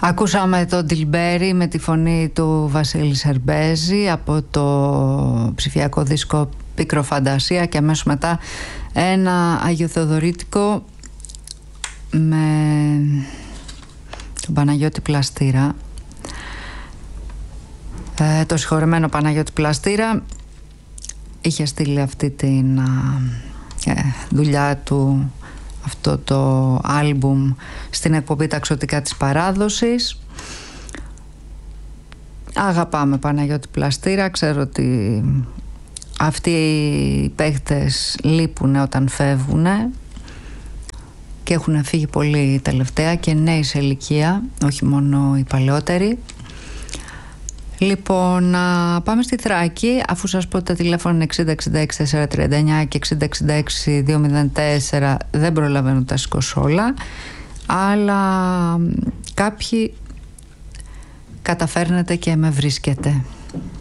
Ακούσαμε τον Ντιλμπέρι με τη φωνή του Βασίλη Σερμπέζη από το ψηφιακό δίσκο Πικροφαντασία και αμέσως μετά ένα αγιοθεοδωρήτικο με τον Παναγιώτη Πλαστήρα. Το συγχωρεμένο Παναγιώτη Πλαστήρα είχε στείλει αυτή την δουλειά του, αυτό το άλμπουμ, στην εκπομπή Τα Ξωτικά της Παράδοσης. Αγαπάμε Παναγιώτη Πλαστήρα. Ξέρω ότι αυτοί οι παίχτες λείπουν όταν φεύγουν και έχουν φύγει πολύ τελευταία και νέοι σε ηλικία, όχι μόνο οι παλαιότεροι. Λοιπόν, να πάμε στη Θράκη, αφού σας πω ότι τα τηλέφωνα είναι 6066-439 και 6066-204. Δεν προλαβαίνω τα σηκώσω όλα, αλλά κάποιοι καταφέρνετε και με βρίσκετε.